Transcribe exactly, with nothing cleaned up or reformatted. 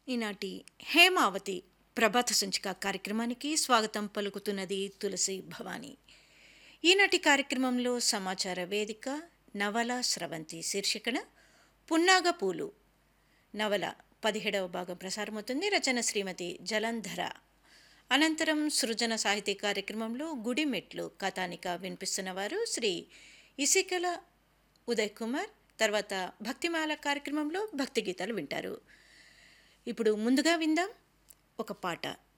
ఈనాటి హేమావతి ప్రభాత సంచిక కార్యక్రమానికి స్వాగతం పలుకుతున్నది తులసి భవాని. ఈనాటి కార్యక్రమంలో సమాచార వేదిక నవల స్రవంతి శీర్షికన పున్నాగ పూలు నవల పదిహేడవ భాగం ప్రసారమవుతుంది. రచన శ్రీమతి జలంధర. అనంతరం సృజన సాహితీ కార్యక్రమంలో గుడిమెట్లు కథానిక వినిపిస్తున్నవారు శ్రీ ఇసికల ఉదయ్ కుమార్. తర్వాత భక్తిమాల కార్యక్రమంలో భక్తి గీతాలు వింటారు. ఇప్పుడు ముందుగా విందాం ఒక పాట.